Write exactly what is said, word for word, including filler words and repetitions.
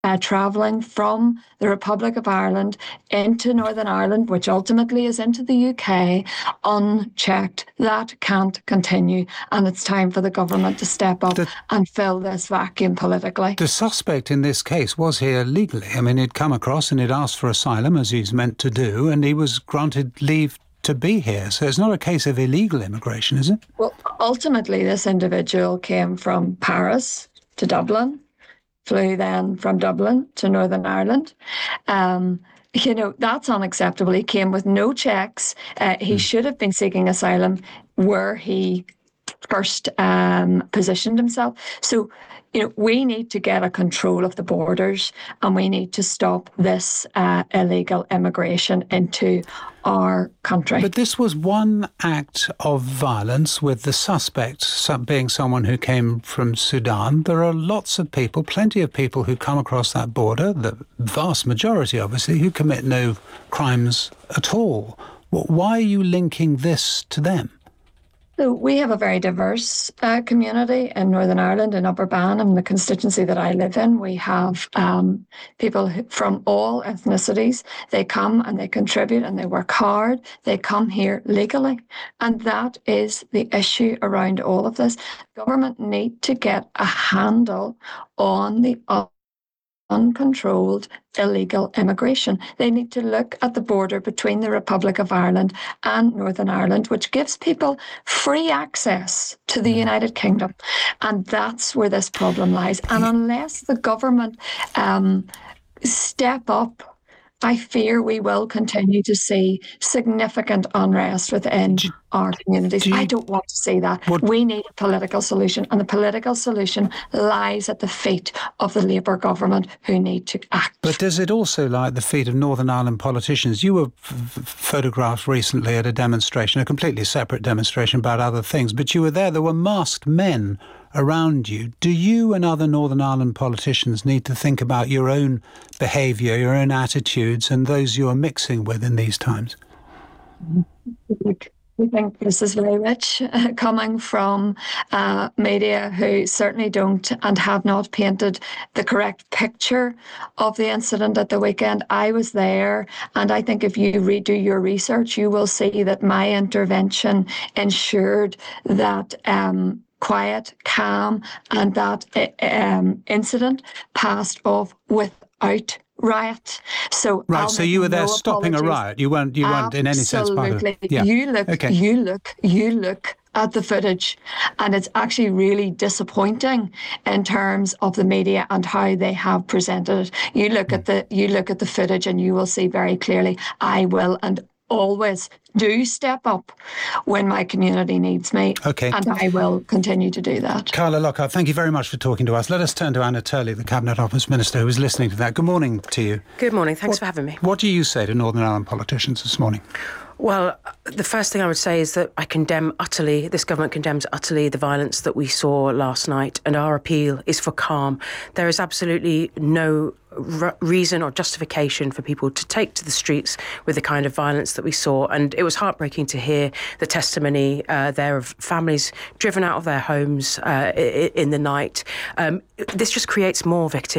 uh, travelling from the Republic of Ireland into Northern Ireland, which ultimately is into the U K, unchecked. That can't continue, and it's time for the government to step up the, and fill this vacuum politically. The suspect in this case was here legally. I mean, he'd come across and he'd asked for asylum, as he's meant to do, and he was granted leave to be here. So it's not a case of illegal immigration, is it? Well, ultimately, this individual came from Paris to Dublin, flew then from Dublin to Northern Ireland. Um, you know, that's unacceptable. He came with no checks. Uh, he mm. should have been seeking asylum where he first um, positioned himself. So, you know, we need to get a control of the borders, and we need to stop this uh, illegal immigration into our country. But this was one act of violence with the suspect being someone who came from Sudan. There are lots of people, plenty of people who come across that border, the vast majority, obviously, who commit no crimes at all. Why are you linking this to them? So we have a very diverse uh, community in Northern Ireland, in Upper Banham, the constituency that I live in. We have um, people who, from all ethnicities. They come and they contribute and they work hard. They come here legally. And that is the issue around all of this. Government need to get a handle on the uncontrolled illegal immigration. They need to look at the border between the Republic of Ireland and Northern Ireland, which gives people free access to the United Kingdom. And that's where this problem lies. And unless the government um, step up, I fear we will continue to see significant unrest within do, our communities. Do you, I don't want to see that. What, we need a political solution, and the political solution lies at the feet of the Labour government, who need to act. But does it also lie at the feet of Northern Ireland politicians? You were f- photographed recently at a demonstration, a completely separate demonstration about other things, but you were there. There were masked men around you. Do you and other Northern Ireland politicians need to think about your own behaviour, your own attitudes, and those you are mixing with in these times? We think this is very rich, uh, coming from uh, media who certainly don't and have not painted the correct picture of the incident at the weekend. I was there, and I think if you redo your research, you will see that my intervention ensured that um, quiet, calm, and that um, incident passed off without riot. So right. So you were there no stopping apologies. a riot. You weren't. You weren't in any sense part of it. Yeah. You look. Okay. You look. You look at the footage, and it's actually really disappointing in terms of the media and how they have presented it. You look mm. at the. You look at the footage, and you will see very clearly. I will and always do step up when my community needs me. Okay. And I will continue to do that. Carla Lockhart, thank you very much for talking to us. Let us turn to Anna Turley, the Cabinet Office Minister, who is listening to that. Good morning to you. Good morning. Thanks what, for having me. What do you say to Northern Ireland politicians this morning? Well, the first thing I would say is that I condemn utterly, this government condemns utterly the violence that we saw last night, and our appeal is for calm. There is absolutely no r- reason or justification for people to take to the streets with the kind of violence that we saw. And it was heartbreaking to hear the testimony uh, there of families driven out of their homes uh, in the night. Um, this just creates more victims.